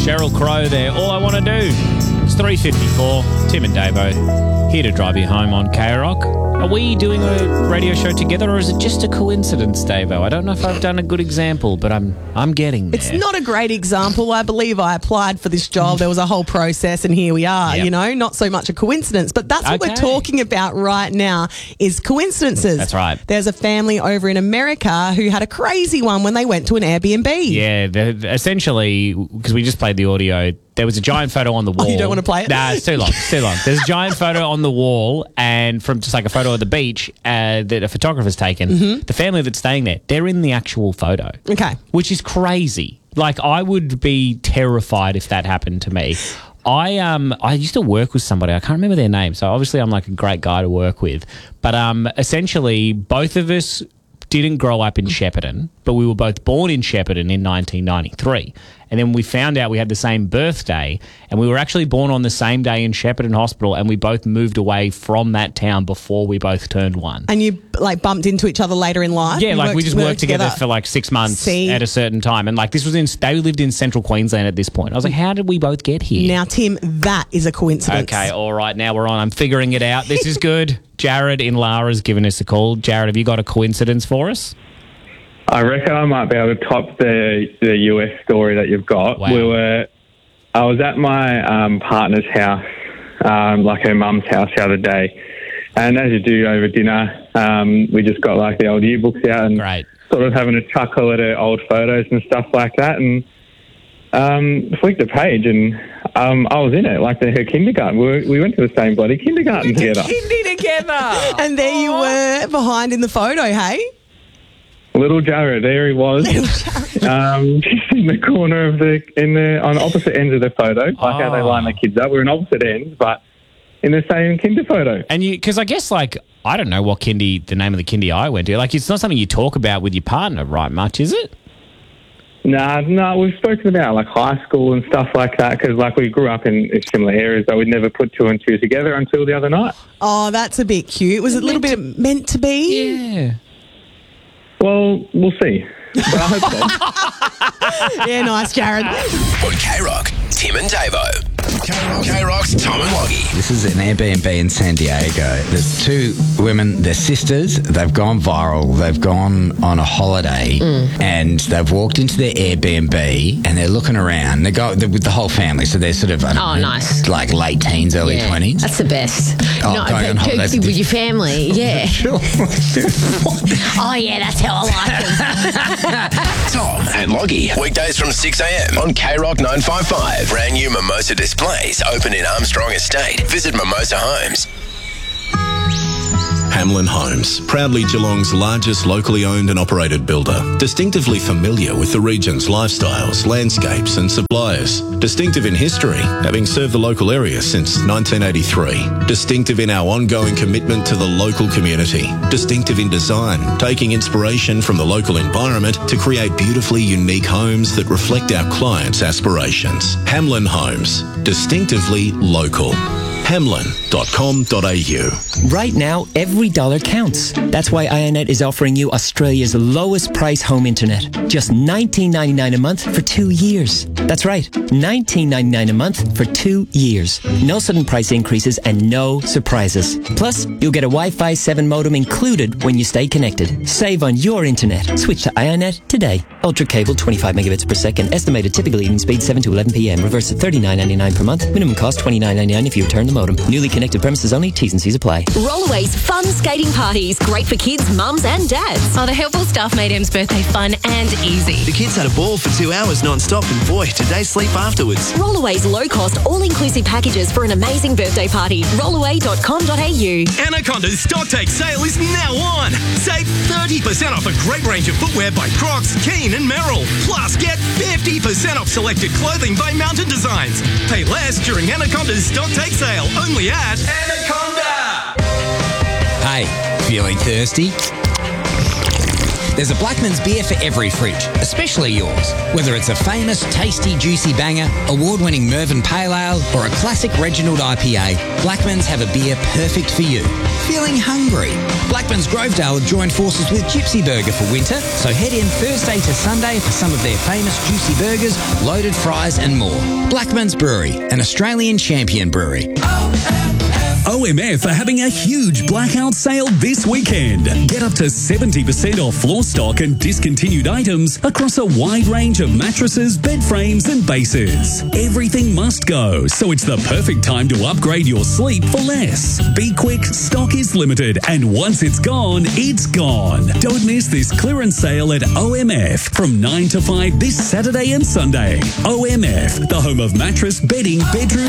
Sheryl Crow there. All I want to do. It's 3:54. Tim and Davo here to drive you home on K-Rock. Are we doing a radio show together, or is it just a coincidence, Davo? I don't know if I've done a good example, but I'm getting there. It's not a great example. I believe I applied for this job. There was a whole process, and here we are, Yep. Not so much a coincidence. But that's what we're talking about right now is coincidences. That's right. There's a family over in America who had a crazy one when they went to an Airbnb. Yeah, essentially, because we just played the audio, there was a giant photo on the wall. Oh, you don't want to play it? Nah, it's too long. It's too long. There's a giant photo on the wall, and from just like a photo of the beach that a photographer's taken. Mm-hmm. The family that's staying there, they're in the actual photo. Okay. Which is crazy. Like, I would be terrified if that happened to me. I used to work with somebody. I can't remember their name, so obviously I'm like a great guy to work with. But essentially, both of us didn't grow up in Shepparton, but we were both born in Shepparton in 1993. And then we found out we had the same birthday, and we were actually born on the same day in Shepparton Hospital, and we both moved away from that town before we both turned one. And you bumped into each other later in life? Yeah, we just worked together for 6 months at a certain time. And this was they lived in central Queensland at this point. I was like, how did we both get here? Now, Tim, that is a coincidence. Okay, all right, now we're on. I'm figuring it out. This is good. Jared in Lara's given us a call. Jared, have you got a coincidence for us? I reckon I might be able to top the US story that you've got. Wow. I was at my partner's house, her mum's house the other day, and as you do over dinner, we just got the old yearbooks out and sort of having a chuckle at her old photos and stuff like that, and flicked a page and I was in it, her kindergarten. We went to the same bloody kindergarten together. And there you were behind in the photo, hey? Little Jared, there he was, just in the corner on opposite ends of the photo, how they line their kids up. We're on opposite ends, but in the same kinder photo. And because I guess I don't know what the name of the kindy I went to. It's not something you talk about with your partner right much, is it? No, we've spoken about high school and stuff like that because we grew up in similar areas, but we'd never put two and two together until the other night. Oh, that's a bit cute. Was it a little bit meant to be? Yeah. Well, we'll see. But I hope so. Yeah, nice, Jared. On K-Rock, Tim and Davo. K-Rock's Tom and Loggy. This is an Airbnb in San Diego. There's two women, they're sisters. They've gone viral. They've gone on a holiday and they've walked into their Airbnb and they're looking around. They're with the whole family, so they're sort of, nice. Late teens, early 20s. That's the best. Going on holidays with your family, yeah. Sure. Oh, yeah, that's how I like it. Tom and Loggy. Weekdays from 6 a.m. on K-Rock 955. Brand new Mimosa displays open in Armstrong Estate. Visit Mimosa Homes. Hamlin Homes, proudly Geelong's largest locally owned and operated builder. Distinctively familiar with the region's lifestyles, landscapes and suppliers. Distinctive in history, having served the local area since 1983. Distinctive in our ongoing commitment to the local community. Distinctive in design, taking inspiration from the local environment to create beautifully unique homes that reflect our clients' aspirations. Hamlin Homes, distinctively local. Hamlin.com.au. Right now, every dollar counts. That's why IONET is offering you Australia's lowest price home internet. Just $19.99 a month for 2 years. That's right, $19.99 a month for 2 years. No sudden price increases and no surprises. Plus, you'll get a Wi-Fi 7 modem included when you stay connected. Save on your internet. Switch to IONET today. Ultra cable, 25 megabits per second. Estimated typical evening speed 7 to 11 p.m. Reverse at $39.99 per month. Minimum cost $29.99 if you return the modem. Newly connected premises only. T's and C's apply. Rollaway's fun skating parties. Great for kids, mums and dads. The helpful staff made Em's birthday fun and easy. The kids had a ball for 2 hours non-stop and boy, did they sleep afterwards. Rollaway's low-cost, all-inclusive packages for an amazing birthday party. Rollaway.com.au. Anaconda's Stocktake sale is now on. Save 30% off a great range of footwear by Crocs, Keen and Merrill. Plus, get 50% off selected clothing by Mountain Designs. Pay less during Anaconda's Stocktake sale. Only at Anaconda. Hey, feeling thirsty? There's a Blackman's beer for every fridge, especially yours. Whether it's a famous, tasty, juicy banger, award-winning Mervyn Pale Ale, or a classic Reginald IPA, Blackman's have a beer perfect for you. Feeling hungry? Blackman's Grovedale have joined forces with Gypsy Burger for winter, so head in Thursday to Sunday for some of their famous juicy burgers, loaded fries and more. Blackman's Brewery, an Australian champion brewery. OMF are having a huge blackout sale this weekend. Get up to 70% off floor stock and discontinued items across a wide range of mattresses, bed frames and bases. Everything must go, so it's the perfect time to upgrade your sleep for less. Be quick, stock is limited, and once it's gone, it's gone. Don't miss this clearance sale at OMF from 9 to 5 this Saturday and Sunday. OMF, the home of mattress, bedding, bedroom